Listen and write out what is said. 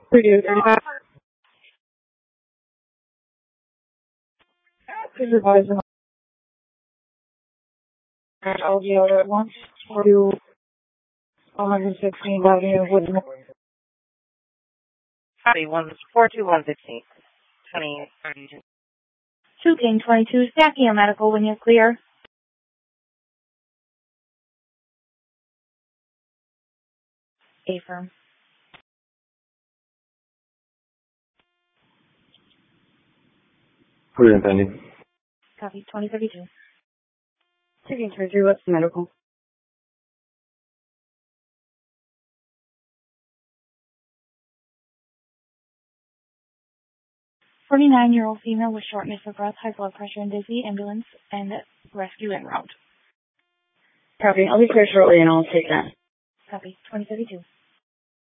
Purdue 35. Please advise the LGO at once. 116 Avenue, Woodmore. Copy, 42116, 2832. 2 King 22, stacking a medical when you're clear. Affirm. Purdue pending. Copy, 2032. 2 King 23, what's the medical? 49-year-old female with shortness of breath, high blood pressure and dizzy, ambulance and rescue en route. Copy. I'll be clear shortly and I'll take that. Copy, 2032.